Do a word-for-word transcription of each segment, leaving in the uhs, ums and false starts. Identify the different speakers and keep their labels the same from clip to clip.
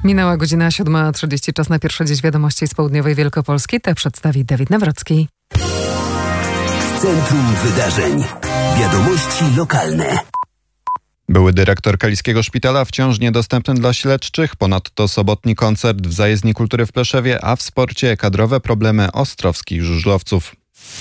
Speaker 1: Minęła godzina siódma trzydzieści, czas na pierwsze dziś wiadomości z południowej Wielkopolski. Te przedstawi Dawid Nawrocki.
Speaker 2: W centrum wydarzeń. Wiadomości lokalne.
Speaker 3: Były dyrektor Kaliskiego Szpitala wciąż niedostępny dla śledczych, ponadto sobotni koncert w Zajezdni Kultury w Pleszewie, a w sporcie kadrowe problemy ostrowskich żużlowców.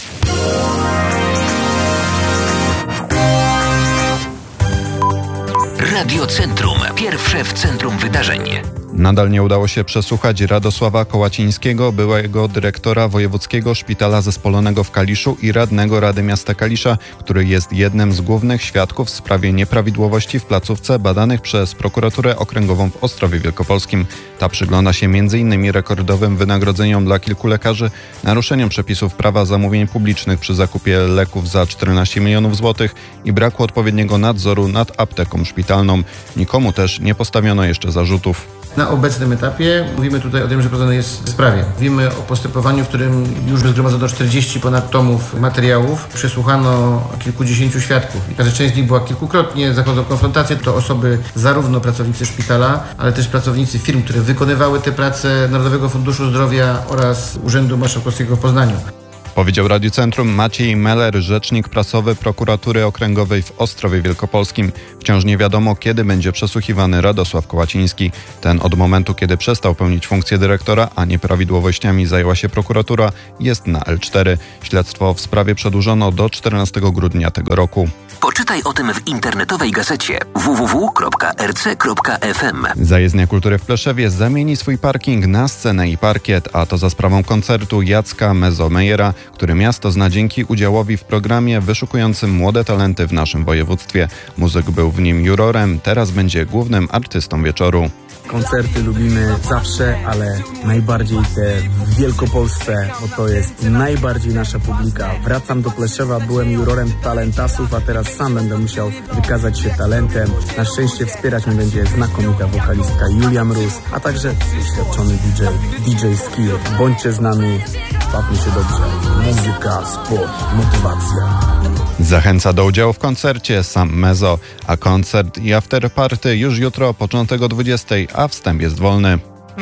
Speaker 2: Radio Centrum. Pierwsze w centrum wydarzeń.
Speaker 3: Nadal nie udało się przesłuchać Radosława Kołacińskiego, byłego dyrektora Wojewódzkiego Szpitala Zespolonego w Kaliszu i radnego Rady Miasta Kalisza, który jest jednym z głównych świadków w sprawie nieprawidłowości w placówce badanych przez Prokuraturę Okręgową w Ostrowie Wielkopolskim. Ta przygląda się między innymi rekordowym wynagrodzeniom dla kilku lekarzy, naruszeniom przepisów prawa zamówień publicznych przy zakupie leków za czternaście milionów złotych i braku odpowiedniego nadzoru nad apteką szpitalną. Nikomu też nie postawiono jeszcze zarzutów.
Speaker 4: Na obecnym etapie mówimy tutaj o tym, że prowadzone jest w sprawie. Mówimy o postępowaniu, w którym już zgromadzono czterdzieści ponad tomów materiałów. Przesłuchano kilkudziesięciu świadków. I każda część z nich była kilkukrotnie, zachodzą konfrontacje. To osoby zarówno pracownicy szpitala, ale też pracownicy firm, które wykonywały te prace Narodowego Funduszu Zdrowia oraz Urzędu Marszałkowskiego w Poznaniu.
Speaker 3: Powiedział Radiu Centrum Maciej Meller, rzecznik prasowy Prokuratury Okręgowej w Ostrowie Wielkopolskim. Wciąż nie wiadomo, kiedy będzie przesłuchiwany Radosław Kołaciński. Ten od momentu, kiedy przestał pełnić funkcję dyrektora, a nieprawidłowościami zajęła się prokuratura, jest na L cztery. Śledztwo w sprawie przedłużono do czternastego grudnia tego roku.
Speaker 2: Poczytaj o tym w internetowej gazecie w w w kropka r c kropka f m.
Speaker 3: Zajezdnia Kultury w Pleszewie zamieni swój parking na scenę i parkiet, a to za sprawą koncertu Jacka Mezomejera, który miasto zna dzięki udziałowi w programie wyszukującym młode talenty w naszym województwie. Muzyk był w nim jurorem, teraz będzie głównym artystą wieczoru.
Speaker 5: Koncerty lubimy zawsze, ale najbardziej te w Wielkopolsce, bo to jest najbardziej nasza publika. Wracam do Pleszewa, byłem jurorem Talentasów, a teraz sam będę musiał wykazać się talentem. Na szczęście wspierać mnie będzie znakomita wokalistka Julia Mróz, a także doświadczony D J, D J Skill. Bądźcie z nami, bawmy się dobrze. Muzyka, sport, motywacja.
Speaker 3: Zachęca do udziału w koncercie sam Mezo, a koncert i afterparty już jutro, początek o dwudziestej, a wstęp jest wolny.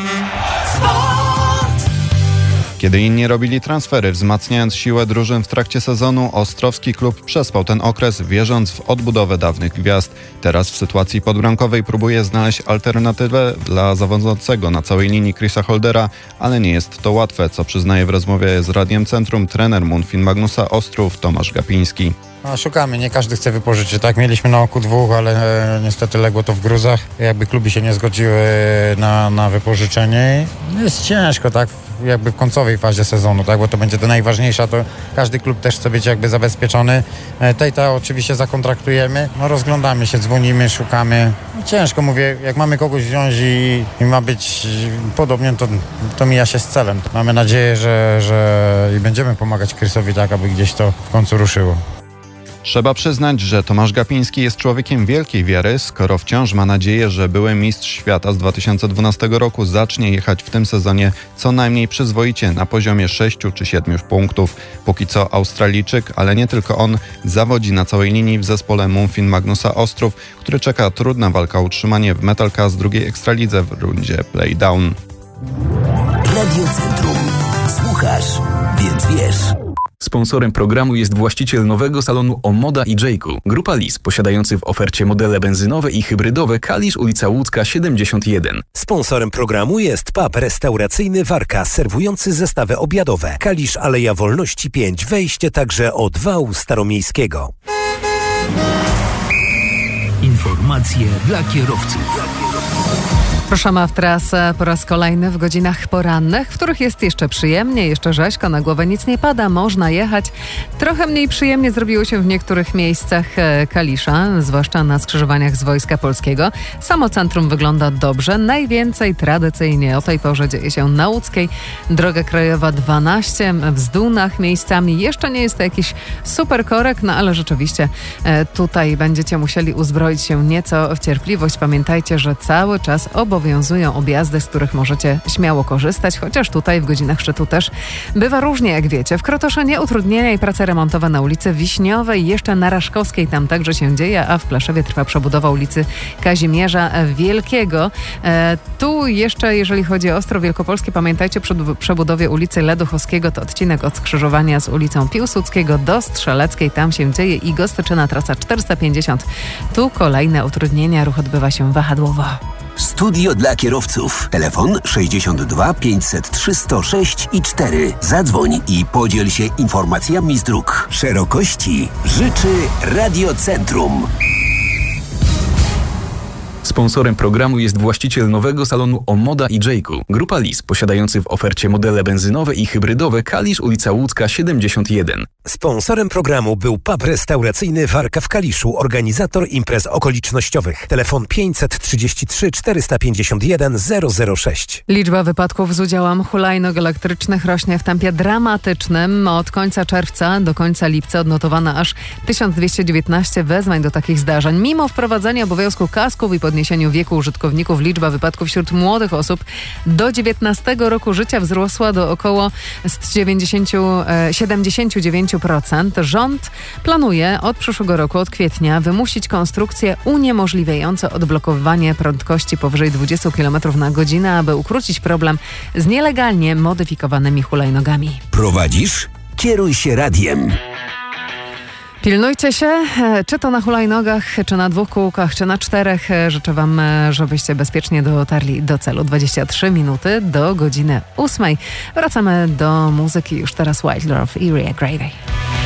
Speaker 3: Kiedy inni robili transfery, wzmacniając siłę drużyn w trakcie sezonu, ostrowski klub przespał ten okres, wierząc w odbudowę dawnych gwiazd. Teraz w sytuacji podbramkowej próbuje znaleźć alternatywę dla zawodzącego na całej linii Chrisa Holdera, ale nie jest to łatwe, co przyznaje w rozmowie z Radiem Centrum trener Munfin Magnusa Ostrów Tomasz Gapiński.
Speaker 6: No, szukamy, nie każdy chce wypożyczyć, tak? Mieliśmy na oku dwóch, ale e, niestety legło to w gruzach. Jakby kluby się nie zgodziły na, na wypożyczenie. Jest ciężko, tak? Jakby w końcowej fazie sezonu, tak? Bo to będzie to najważniejsza, to każdy klub też chce być jakby zabezpieczony. E, Tejta oczywiście zakontraktujemy, no rozglądamy się, dzwonimy, szukamy. No, ciężko, mówię, jak mamy kogoś wziąć i, i ma być podobnie, to, to mija się z celem. Mamy nadzieję, że, że i będziemy pomagać Chrisowi tak, aby gdzieś to w końcu ruszyło.
Speaker 3: Trzeba przyznać, że Tomasz Gapiński jest człowiekiem wielkiej wiary, skoro wciąż ma nadzieję, że były mistrz świata z dwa tysiące dwunastego roku zacznie jechać w tym sezonie co najmniej przyzwoicie na poziomie sześciu czy siedmiu punktów. Póki co Australijczyk, ale nie tylko on, zawodzi na całej linii w zespole Munfin Magnusa Ostrów, który czeka trudna walka o utrzymanie w Metalka z drugiej ekstralidze w rundzie Playdown.
Speaker 2: Radio Centrum. Słuchasz, więc wiesz.
Speaker 7: Sponsorem programu jest właściciel nowego salonu Omoda i Jayku. Grupa Lis, posiadający w ofercie modele benzynowe i hybrydowe. Kalisz, ulica Łódzka siedemdziesiąt jeden.
Speaker 2: Sponsorem programu jest pub restauracyjny Warka, serwujący zestawy obiadowe. Kalisz, Aleja Wolności pięć, wejście także od wału staromiejskiego. Informacje dla kierowców.
Speaker 1: Ruszamy w trasę po raz kolejny w godzinach porannych, w których jest jeszcze przyjemnie, jeszcze rzeźko, na głowę nic nie pada, można jechać. Trochę mniej przyjemnie zrobiło się w niektórych miejscach Kalisza, zwłaszcza na skrzyżowaniach z Wojska Polskiego. Samo centrum wygląda dobrze. Najwięcej tradycyjnie o tej porze dzieje się na Łódzkiej. Droga krajowa dwanaście, w Zdunach miejscami. Jeszcze nie jest to jakiś super korek, no ale rzeczywiście tutaj będziecie musieli uzbroić się nieco w cierpliwość. Pamiętajcie, że cały czas obowiązuje obowiązują objazdy, z których możecie śmiało korzystać, chociaż tutaj w godzinach szczytu też bywa różnie, jak wiecie. W Krotoszynie utrudnienia i prace remontowe na ulicy Wiśniowej, jeszcze na Raszkowskiej tam także się dzieje, a w Plaszewie trwa przebudowa ulicy Kazimierza Wielkiego. E, tu jeszcze, jeżeli chodzi o Ostrów Wielkopolski, pamiętajcie, przy przebudowie ulicy Leduchowskiego to odcinek od skrzyżowania z ulicą Piłsudskiego do Strzeleckiej, tam się dzieje i Gostyczyna, trasa czterysta pięćdziesiąt. Tu kolejne utrudnienia, ruch odbywa się wahadłowo.
Speaker 8: Studio dla kierowców. Telefon sześćdziesiąt dwa pięćset trzy sto sześć i cztery. Zadzwoń i podziel się informacjami z dróg. Szerokości życzy Radiocentrum.
Speaker 7: Sponsorem programu jest właściciel nowego salonu Omoda i Jayku. Grupa Lis, posiadający w ofercie modele benzynowe i hybrydowe, Kalisz, ulica Łódzka siedemdziesiąt jeden.
Speaker 2: Sponsorem programu był pub restauracyjny Warka w Kaliszu, organizator imprez okolicznościowych. Telefon pięćset trzydzieści trzy czterysta pięćdziesiąt jeden zero zero sześć.
Speaker 1: Liczba wypadków z udziałem hulajnóg elektrycznych rośnie w tempie dramatycznym. Od końca czerwca do końca lipca odnotowano aż tysiąc dwieście dziewiętnaście wezwań do takich zdarzeń. Mimo wprowadzenia obowiązku kasków i podniesieniu wieku użytkowników, liczba wypadków wśród młodych osób do dziewiętnastego roku życia wzrosła do około siedemdziesiąt dziewięć procent. Rząd planuje od przyszłego roku, od kwietnia, wymusić konstrukcje uniemożliwiające odblokowywanie prędkości powyżej dwadzieścia kilometrów na godzinę, aby ukrócić problem z nielegalnie modyfikowanymi hulajnogami.
Speaker 8: Prowadzisz? Kieruj się radiem.
Speaker 1: Pilnujcie się, czy to na hulajnogach, czy na dwóch kółkach, czy na czterech. Życzę wam, żebyście bezpiecznie dotarli do celu. dwadzieścia trzy minuty do godziny ósmej. Wracamy do muzyki. Już teraz Wild Love i Ria Gravy.